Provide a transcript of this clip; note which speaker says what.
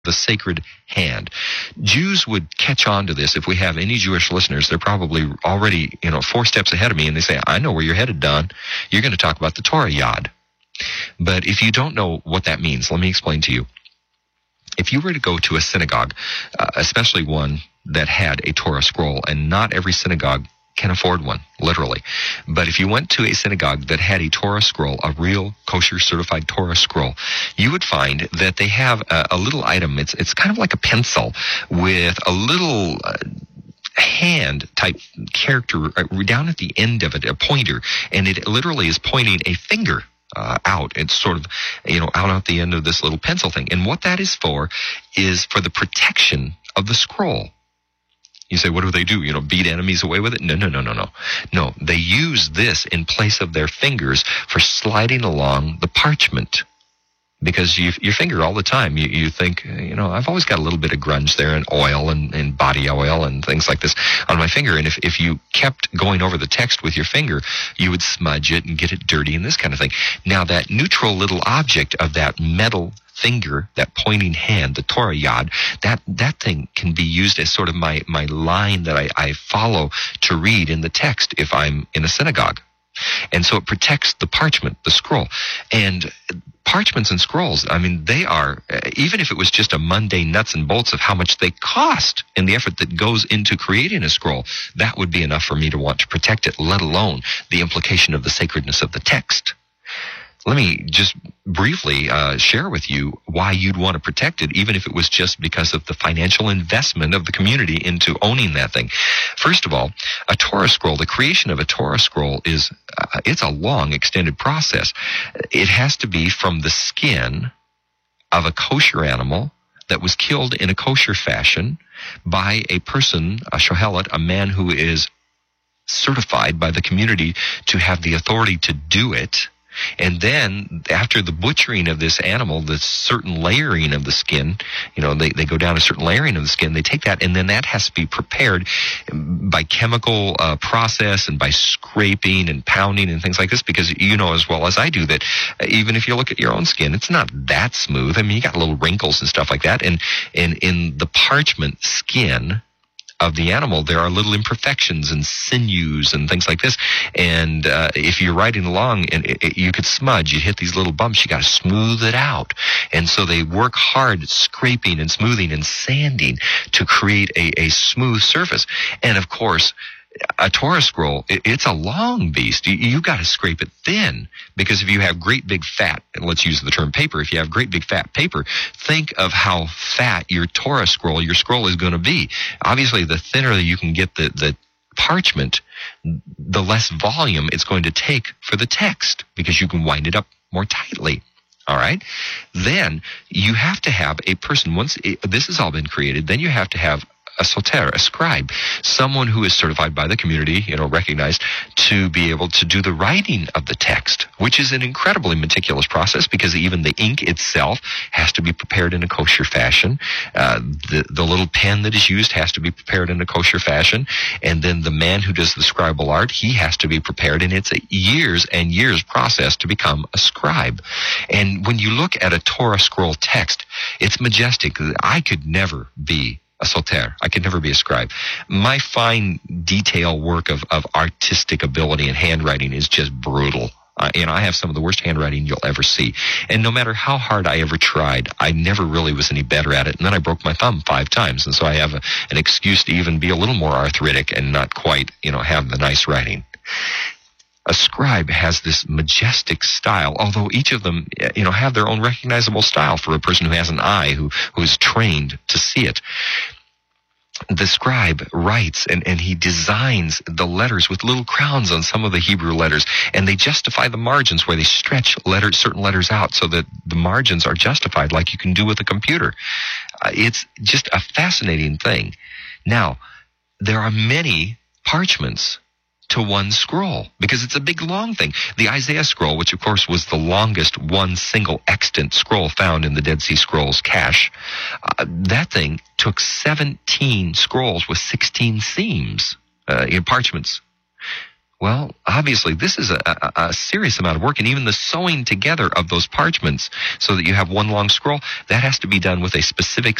Speaker 1: the sacred hand. Jews would catch on to this. If we have any Jewish listeners, they're probably already, 4 steps ahead of me, and they say, I know where you're headed, Don. You're going to talk about the Torah Yad. But if you don't know what that means, let me explain to you. If you were to go to a synagogue, especially one that had a Torah scroll, and not every synagogue can afford one, literally. But if you went to a synagogue that had a Torah scroll, a real kosher certified Torah scroll, you would find that they have a little item. It's kind of like a pencil with a little hand type character down at the end of it, a pointer, and it literally is pointing a finger out. It's sort of, out at the end of this little pencil thing. And what that is for the protection of the scroll. You say, what do they do? Beat enemies away with it? No. No, they use this in place of their fingers for sliding along the parchment. Because your finger all the time, you think, I've always got a little bit of grunge there, and oil and body oil and things like this on my finger. And if you kept going over the text with your finger, you would smudge it and get it dirty and this kind of thing. Now, that neutral little object of that metal finger, that pointing hand, the Torah Yad, that thing can be used as sort of my line that I follow to read in the text if I'm in a synagogue. And so it protects the parchment, the scroll. And parchments and scrolls, they are, even if it was just a mundane nuts and bolts of how much they cost and the effort that goes into creating a scroll, that would be enough for me to want to protect it, let alone the implication of the sacredness of the text. Let me just briefly share with you why you'd want to protect it, even if it was just because of the financial investment of the community into owning that thing. First of all, a Torah scroll, the creation of a Torah scroll it's a long, extended process. It has to be from the skin of a kosher animal that was killed in a kosher fashion by a person, a shohelet, a man who is certified by the community to have the authority to do it. And then after the butchering of this animal, the certain layering of the skin, they go down a certain layering of the skin, they take that, and then that has to be prepared by chemical process and by scraping and pounding and things like this, because you know as well as I do that even if you look at your own skin, it's not that smooth. You got little wrinkles and stuff like that. And in the parchment skin of the animal, there are little imperfections and sinews and things like this. And if you're riding along and you could smudge, you hit these little bumps, you got to smooth it out. And so they work hard at scraping and smoothing and sanding to create a smooth surface. And of course, a Torah scroll, it's a long beast. You got to scrape it thin, because if you have great big fat, and let's use the term paper, if you have great big fat paper, think of how fat your Torah scroll, your scroll is going to be. Obviously, the thinner you can get the parchment, the less volume it's going to take for the text, because you can wind it up more tightly. All right? Then you have to have a person, once this has all been created, then you have to have a soter, a scribe, someone who is certified by the community, recognized to be able to do the writing of the text, which is an incredibly meticulous process, because even the ink itself has to be prepared in a kosher fashion. The little pen that is used has to be prepared in a kosher fashion. And then the man who does the scribal art, he has to be prepared. And it's a years and years process to become a scribe. And when you look at a Torah scroll text, it's majestic. I could never be a soter. I could never be a scribe. My fine detail work of artistic ability and handwriting is just brutal. I have some of the worst handwriting you'll ever see. And no matter how hard I ever tried, I never really was any better at it. And then I broke my thumb 5 times. And so I have an excuse to even be a little more arthritic and not quite, have the nice writing. A scribe has this majestic style, although each of them, have their own recognizable style for a person who has an eye, who is trained to see it. The scribe writes and he designs the letters with little crowns on some of the Hebrew letters, and they justify the margins where they stretch certain letters out so that the margins are justified like you can do with a computer. It's just a fascinating thing. Now, there are many parchments to one scroll, because it's a big long thing. The Isaiah scroll, which of course was the longest one single extant scroll found in the Dead Sea Scrolls cache, that thing took 17 scrolls with 16 seams in parchments. Well, obviously, this is a serious amount of work, and even the sewing together of those parchments so that you have one long scroll, that has to be done with a specific